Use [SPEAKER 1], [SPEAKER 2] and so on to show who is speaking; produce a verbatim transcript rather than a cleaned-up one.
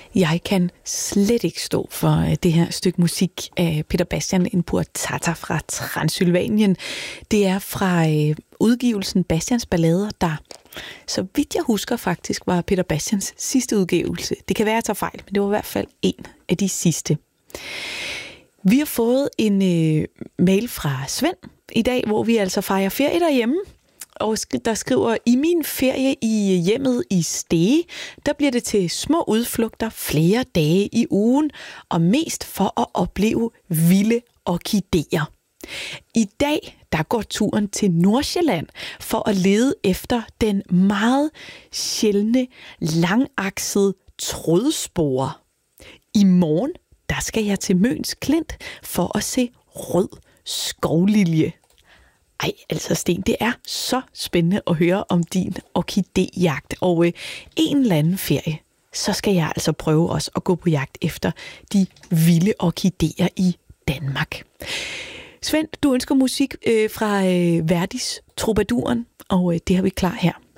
[SPEAKER 1] Jeg kan slet ikke stå for det her stykke musik af Peter Bastian Importata fra Transylvanien. Det er fra øh, udgivelsen Bastians Ballader, der, så vidt jeg husker faktisk, var Peter Bastians sidste udgivelse. Det kan være, at jeg tager fejl, men det var i hvert fald en af de sidste. Vi har fået en øh, mail fra Svend i dag, hvor vi altså fejrer ferie derhjemme. Og der skriver, i min ferie i hjemmet i Stege, der bliver det til små udflugter flere dage i ugen, og mest for at opleve vilde orkideer. I dag, der går turen til Nordsjælland for at lede efter den meget sjældne, langaksede trådspore. I morgen, der skal jeg til Møns Klint for at se rød skovlilje. Ej, altså Sten, det er så spændende at høre om din orkidéjagt. Og øh, en eller anden ferie, så skal jeg altså prøve også at gå på jagt efter de vilde orkidéer i Danmark. Svend, du ønsker musik øh, fra øh, Verdis Troubadouren, og øh, det har vi klar her.